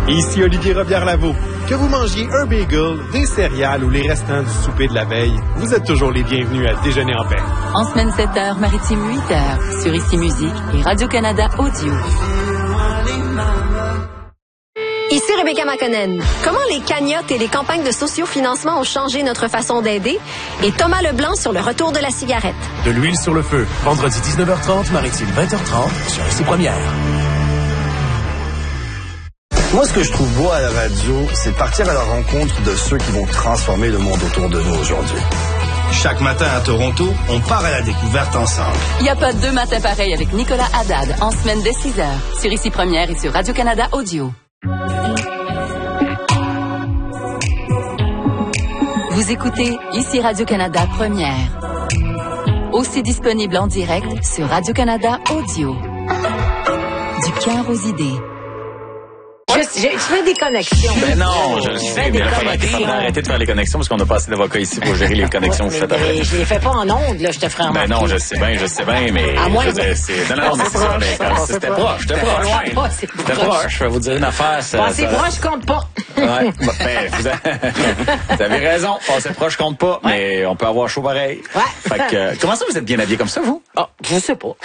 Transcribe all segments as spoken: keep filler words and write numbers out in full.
Ici Olivier Robillard-Lavaux. Que vous mangiez un bagel, des céréales ou les restants du souper de la veille, vous êtes toujours les bienvenus à Déjeuner en paix. En semaine sept heures, maritime huit heures, sur Ici Musique et Radio-Canada Audio. Ici Rebecca McConnell. Comment les cagnottes et les campagnes de sociofinancement ont changé notre façon d'aider? Et Thomas Leblanc sur le retour de la cigarette. De l'huile sur le feu. Vendredi dix-neuf heures trente, maritime vingt heures trente, sur Ici Première. Moi, ce que je trouve beau à la radio, c'est de partir à la rencontre de ceux qui vont transformer le monde autour de nous aujourd'hui. Chaque matin à Toronto, on part à la découverte ensemble. Il n'y a pas deux matins pareils avec Nicolas Haddad, en semaine dès six heures, sur Ici Première et sur Radio-Canada Audio. Vous écoutez Ici Radio-Canada Première. Aussi disponible en direct sur Radio-Canada Audio. Du cœur aux idées. Je, je, je fais des connexions. Ben non, je le sais, mais il faudrait arrêter de faire les connexions parce qu'on n'a pas assez d'avocats ici pour gérer les connexions que vous faites après. Je les fais pas en ondes, là, je te ferai remarquer. Ben non, je sais bien, je sais bien, mais... À moins je veux dire, c'est... Non, non, mais c'est ça, mais quand c'était proche, c'était proche. C'était proche, je vais vous dire une affaire. Passer proche compte pas. Ouais, ben, vous avez raison, passer proche compte pas, mais on peut avoir chaud pareil. Ouais. Fait que, comment ça vous êtes bien habillé comme ça, vous? Oh, je sais pas.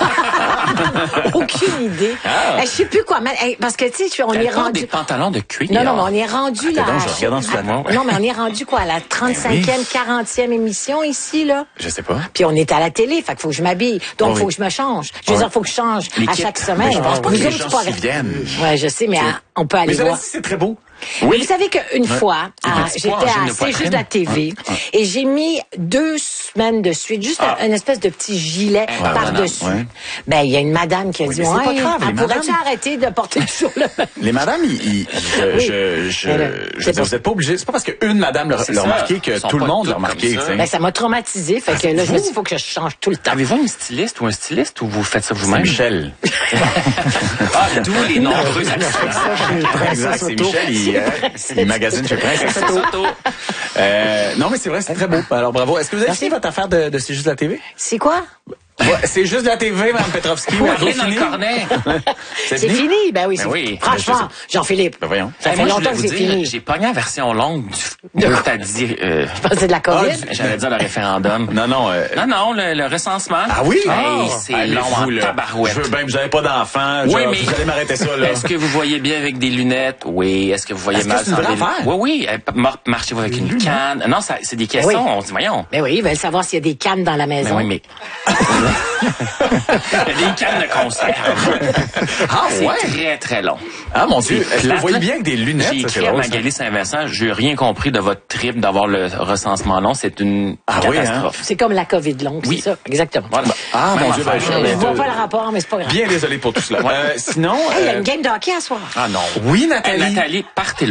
Aucune idée. Ah. Je sais plus quoi mettre. Parce que, tu sais, on est rendu... des pantalons de cuir. Non, non, mais on est rendu là. Donc, je regarde en dessous de moi. Non, mais on est rendu quoi, à la trente-cinquième, quarantième émission ici, là? Je sais pas. Puis on est à la télé, fait qu'il faut que je m'habille. Donc, il oh, faut oui. que je me change. Je veux oh, dire, il faut que je change à chaque semaine. Mais je pense pas Vous que les autres, gens c'est pas s'y grave. viennent. Ouais, je sais, mais à, on peut aller mais voir. c'est très beau. Oui. Vous savez qu'une ouais. fois, à, j'étais à C'est poitrine. juste la T V ouais. et j'ai mis deux semaines de suite, juste ah. un, une espèce de petit gilet ouais, par-dessus. Ouais. Ben, il y a une madame qui a oui, dit, mais c'est ouais, pas grave, elle pourrait-tu arrêter de porter toujours le même? Les madames, ils, ils, je, oui. je, je, là, je veux dire, vous n'êtes pas obligé. C'est pas parce qu'une madame l'a remarqué que tout le monde l'a remarqué. Ça. Ben, ça m'a traumatisé. Fait que là, je me suis dit, il faut que je change tout le temps. Avez-vous une styliste ou un styliste ou vous faites ça C'est vous-même? Michel. Ah, d'où les nombreux accessoires. Exact, c'est Michel, il, euh, il magasine chez Princesse Auto. Euh, non, mais c'est vrai, c'est très beau. Alors, bravo. Est-ce que vous avez fini votre affaire de, de C'est juste la T V? C'est quoi? Ouais, c'est juste la T V, Mme Petrovski. Vous avez dans le cornet. C'est fini? Ben oui, c'est ben oui. fini. Franchement, Jean-Philippe. Ben voyons. Ça hey, fait moi, longtemps que je voulais c'est vous dire, fini. j'ai pogné la version longue du... De t'as dit... Euh, Je pensais de la COVID. ah, J'allais dire le référendum. Non, non. Euh, Non, non, le, le recensement. Ah oui? Hey, Ah, c'est allez, long vous, en là. tabarouette. Je veux bien, vous n'avez pas d'enfant. Oui, je- mais... Vous allez m'arrêter ça, là. Est-ce que vous voyez bien avec des lunettes? Oui. Est-ce que vous voyez Est-ce que mal c'est une sans vraie des affaire? Oui, oui. Euh, mar- Marchez-vous avec une canne? Non, ça, c'est des questions. oui. On se dit, voyons. Ben oui, ils veulent savoir s'il y a des cannes dans la Mais maison. oui, mais... Il y a des cannes de conserve. Ah, C'est ouais? très, très long. Ah, mon Dieu. Est-ce que plate, vous voyez là. bien avec des lunettes? J'ai ça, c'est écrit à drôle, ça. Magali Saint-Vincent, j'ai rien compris de votre trip d'avoir le recensement long. C'est une Ah oui, catastrophe. C'est comme la COVID longue, Oui. c'est ça. Exactement. Voilà. Ah, Même mon Dieu, ben, affaire. je- Je vois pas le rapport, mais c'est pas grave. Bien désolé pour tout cela. Euh, sinon... Hey, il y a euh, une game de hockey à soir. Ah non. Oui, Hey, Nathalie. Nathalie, partez